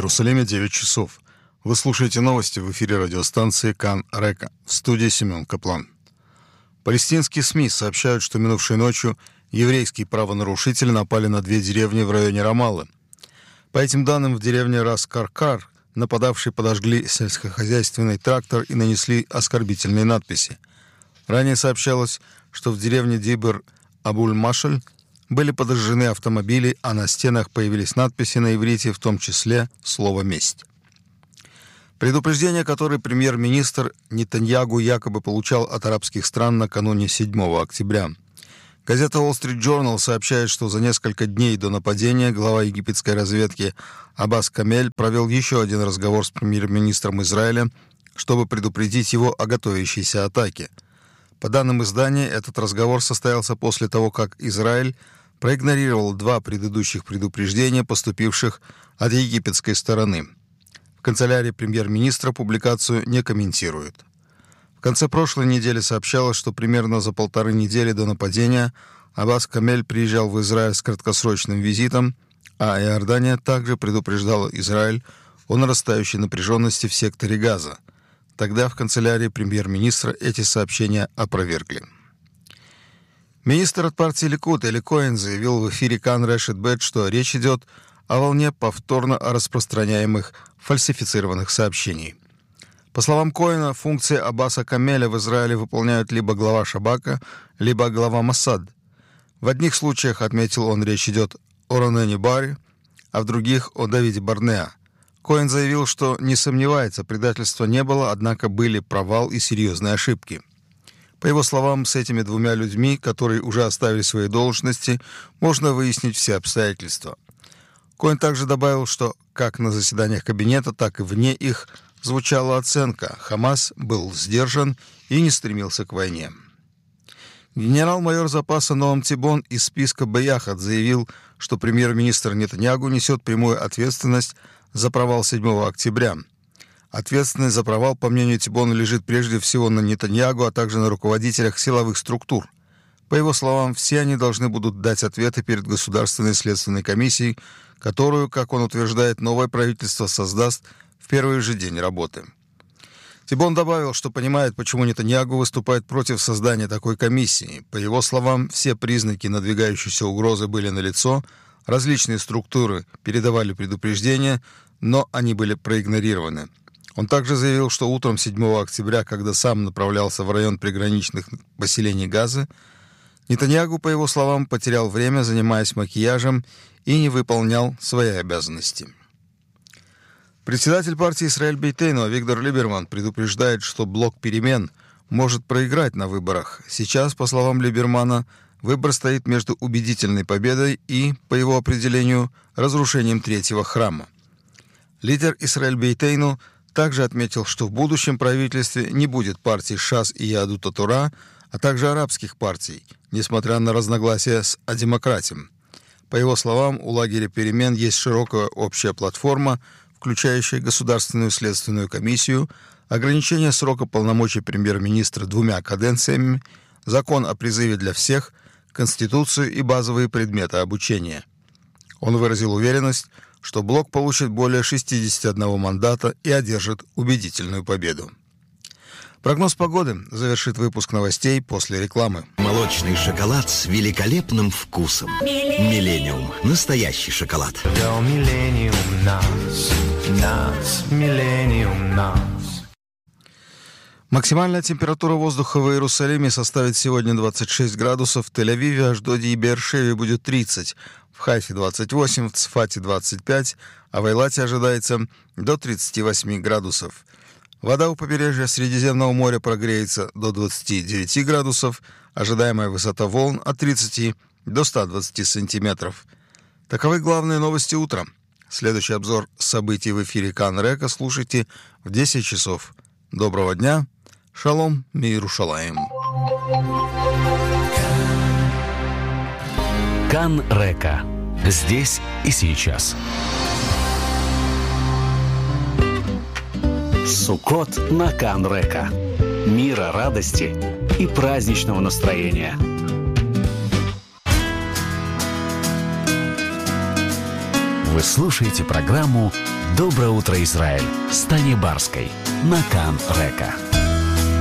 Иерусалиме 9 часов. Вы слушаете новости в эфире радиостанции Кан Река. В студии Семен Каплан. Палестинские СМИ сообщают, что минувшей ночью еврейские правонарушители напали на 2 деревни в районе Рамаллы. По этим данным, в деревне Рас-Каркар нападавшие подожгли сельскохозяйственный трактор и нанесли оскорбительные надписи. Ранее сообщалось, что в деревне Дибр-Абуль-Машаль были подожжены автомобили, а на стенах появились надписи на иврите, в том числе слово «месть». Предупреждение, которое премьер-министр Нетаньягу якобы получал от арабских стран накануне 7 октября. Газета Wall Street Journal сообщает, что за несколько дней до нападения глава египетской разведки Аббас Камель провел еще один разговор с премьер-министром Израиля, чтобы предупредить его о готовящейся атаке. По данным издания, этот разговор состоялся после того, как Израиль проигнорировал 2 предыдущих предупреждения, поступивших от египетской стороны. В канцелярии премьер-министра публикацию не комментируют. В конце прошлой недели сообщалось, что примерно за 1,5 недели до нападения Аббас Камель приезжал в Израиль с краткосрочным визитом, а Иордания также предупреждала Израиль о нарастающей напряженности в секторе Газа. Тогда в канцелярии премьер-министра эти сообщения опровергли. Министр от партии Ликуд Эли Коэн заявил в эфире Кан Решет Бет, что речь идет о волне повторно распространяемых фальсифицированных сообщений. По словам Коэна, функции Аббаса Камеля в Израиле выполняют либо глава Шабака, либо глава Моссад. В одних случаях, отметил он, речь идет о Ронене Барри, а в других — о Давиде Барнеа. Коэн заявил, что не сомневается, предательства не было, однако были провал и серьезные ошибки. По его словам, с этими 2 людьми, которые уже оставили свои должности, можно выяснить все обстоятельства. Коэн также добавил, что как на заседаниях кабинета, так и вне их звучала оценка: Хамас был сдержан и не стремился к войне. Генерал-майор запаса Ноам Тибон из списка Беяхад заявил, что премьер-министр Нетаньягу несет прямую ответственность за провал 7 октября. Ответственность за провал, по мнению Тибона, лежит прежде всего на Нетаньягу, а также на руководителях силовых структур. По его словам, все они должны будут дать ответы перед Государственной следственной комиссией, которую, как он утверждает, новое правительство создаст в первый же день работы. Тибон добавил, что понимает, почему Нетаньягу выступает против создания такой комиссии. По его словам, все признаки надвигающейся угрозы были налицо, различные структуры передавали предупреждения, но они были проигнорированы. Он также заявил, что утром 7 октября, когда сам направлялся в район приграничных поселений Газы, Нетаньягу, по его словам, потерял время, занимаясь макияжем, и не выполнял свои обязанности. Председатель партии Исраэль Бейтейну Авигдор Либерман предупреждает, что блок перемен может проиграть на выборах. Сейчас, по словам Либермана, выбор стоит между убедительной победой и, по его определению, разрушением 3-го храма. Лидер Исраэль Бейтейну также отметил, что в будущем правительстве не будет партий ШАС и Яадут а-Тора, а также арабских партий, несмотря на разногласия с демократией. По его словам, у лагеря перемен есть широкая общая платформа, включающая Государственную следственную комиссию, ограничение срока полномочий премьер-министра 2 каденциями, закон о призыве для всех, Конституцию и базовые предметы обучения. Он выразил уверенность, что блок получит более 61 мандата и одержит убедительную победу. Прогноз погоды завершит выпуск новостей после рекламы. Молочный шоколад с великолепным вкусом. Миллениум. Настоящий шоколад. Миллениум нас, Миллениум нас. Максимальная температура воздуха в Иерусалиме составит сегодня 26 градусов, в Тель-Авиве, Ашдоде и Беэр-Шеве будет 30, в Хайфе 28, в Цфате 25, а в Эйлате ожидается до 38 градусов. Вода у побережья Средиземного моря прогреется до 29 градусов, ожидаемая высота волн от 30 до 120 сантиметров. Таковы главные новости утра. Следующий обзор событий в эфире Кан Река слушайте в 10 часов. Доброго дня. Шалом Миерушалаим. Кан Река. Здесь и сейчас. Суккот на Кан Река. Мира, радости и праздничного настроения. Вы слушаете программу «Доброе утро, Израиль» с Таней Барской на Кан-Река.